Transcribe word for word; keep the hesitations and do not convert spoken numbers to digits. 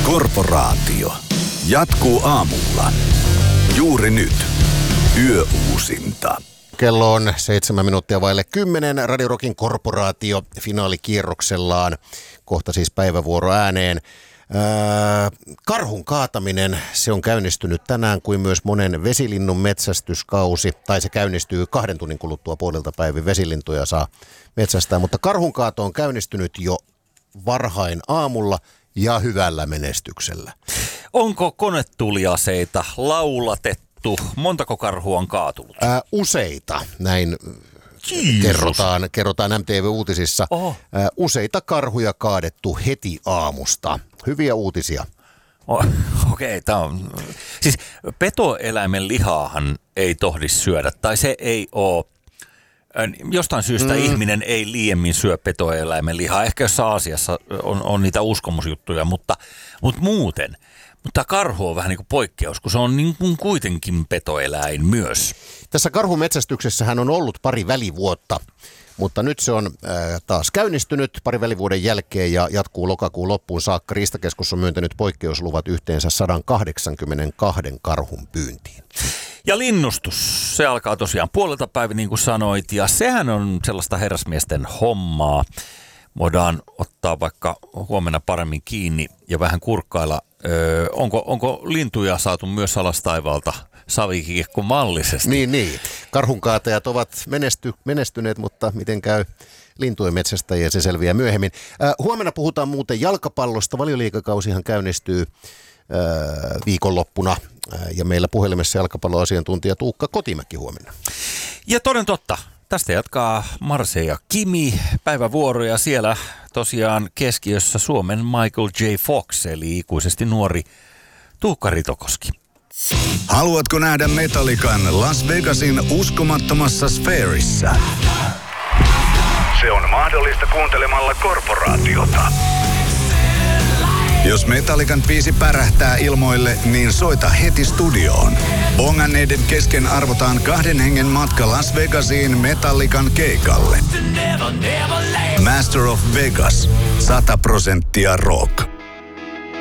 Korporaatio. Jatkuu aamulla. Juuri nyt. Yöuusinta. Kello on seitsemän minuuttia vaille kymmenen. Radio Rockin Korporaatio finaalikierroksellaan. Kohta siis päivävuoro ääneen. Ää, karhun kaataminen, se on käynnistynyt tänään kuin myös monen vesilinnun metsästyskausi. Tai se käynnistyy kahden tunnin kuluttua puolilta päivin, vesilintuja saa metsästää. Mutta karhun kaato on käynnistynyt jo varhain aamulla ja hyvällä menestyksellä. Onko konetuliaseita laulatettu? Montako karhua on kaatunut? Ää, useita, näin kerrotaan, kerrotaan M T V-uutisissa. Ää, useita karhuja kaadettu heti aamusta. Hyviä uutisia. Oh, Okei, okay, tämä on... Siis petoeläimen lihaahan ei tohdi syödä, tai se ei ole... Jostain syystä mm. ihminen ei liiemmin syö petoeläimen lihaa. Ehkä jossain Aasiassa on, on niitä uskomusjuttuja, mutta, mutta muuten. Mutta karhu on vähän niin kuin poikkeus, kun se on niin kuin kuitenkin petoeläin myös. Tässä karhumetsästyksessähän on ollut pari välivuotta, mutta nyt se on äh, taas käynnistynyt pari välivuoden jälkeen ja jatkuu lokakuun loppuun saakka. Riistakeskus on myöntänyt poikkeusluvat yhteensä sata kahdeksankymmentäkaksi karhun pyyntiin. Ja linnustus, se alkaa tosiaan puolelta päivin, niin kuin sanoit, ja sehän on sellaista herrasmiesten hommaa. Voidaan ottaa vaikka huomenna paremmin kiinni ja vähän kurkkailla. Öö, onko, onko lintuja saatu myös alas taivaalta savikiekko mallisesti? Niin, niin. Karhunkaatajat ovat menesty, menestyneet, mutta miten käy lintujen metsästäjiä, se selviää myöhemmin. Äh, huomenna puhutaan muuten jalkapallosta. Valioliigakausihan käynnistyy äh, viikonloppuna. Äh, ja meillä puhelimessa jalkapalloasiantuntija Tuukka Kotimäki huomenna. Ja toden totta. Tästä jatkaa Marse ja Kimi päivävuoroja. Siellä tosiaan keskiössä Suomen Michael J. Fox, eli ikuisesti nuori Tuukka Ritokoski. Haluatko nähdä Metallican Las Vegasin uskomattomassa sfäärissä? Se on mahdollista kuuntelemalla Korporaatiota. Jos Metallican biisi pärähtää ilmoille, niin soita heti studioon. Bonganneiden kesken arvotaan kahden hengen matka Las Vegasiin Metallican keikalle. Master of Vegas. sata prosenttia rock.